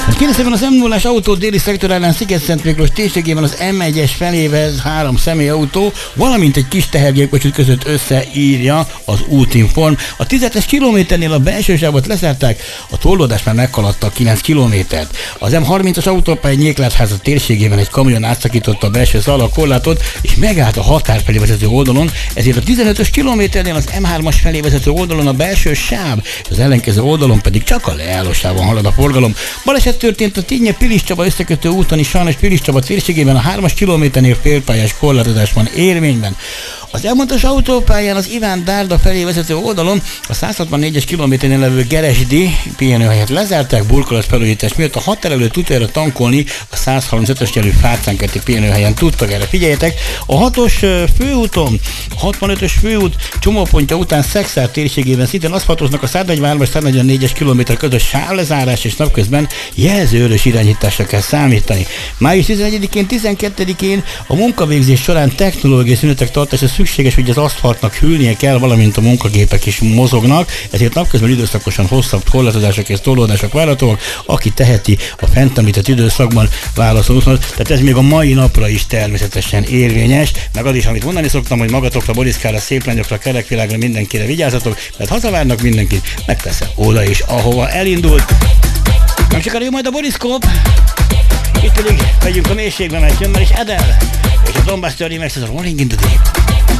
Kérdezőben az M0-as autó déli szektorálán Sziget-Szent Miklós térségében az M1-es felévez 3 személyautó, valamint egy kis tehergépkocsi között összeírja az útinform. A 10-es kilométernél a belső sávot lezárták, a torlódás már meghaladta a 9 kilométert. Az M30-as autópálya Nyéklátháza térségében egy kamion átszakította a belső szalagkorlátot, és megállt a határ felé vezető oldalon, ezért a 15-ös kilométernél az M3-as felé vezető oldalon a belső sáv, az ellenkező oldalon pedig csak a leálló sávon halad a forgalom. Baleset történt a Tinnye-Pilis Csaba összekötő úton is, sajnos Pilis Csaba térségében a 3-as kilométernél félpályás korlátozás van érvényben. Az elmondás autópályán az Iván Dárda felé vezető oldalon a 164-es kilométernél levő Geresdi pihenőhelyet lezárták burkolat felújítás miatt. A határ előtt utoljára tankolni a 135-ös jelű Fácánkerti pihenőhelyen tudtak, erre figyeljetek. A 6-os főúton, a 65-ös főút csomópontja után Szekszárd térségében szintén aszfaltoznak, a 143-as-144-es kilométer között sávlezárás és napközben jelzőörös irányításra kell számítani. Május 11-én, 12-én a munkavégzés során technológiai szünetek tartása szükséges, hogy az aszfaltnak hűlnie kell, valamint a munkagépek is mozognak, ezért napközben időszakosan hosszabb korlátozások és torlódások várhatóak, aki teheti a fent említett időszakban válaszol. Tehát ez még a mai napra is természetesen érvényes, meg az is, amit mondani szoktam, hogy magatokra, Boriszkára, szép lányokra, kerekvilágra, mindenkire vigyázzatok, mert hazavárnak mindenkit, meg persze oda is, ahova elindult. Nem sokára jön majd a boriszkóp, itt pedig megyünk a mélységbe, mert jön már is Adele, és a Donbass Remix, ez a Rolling in the Deep.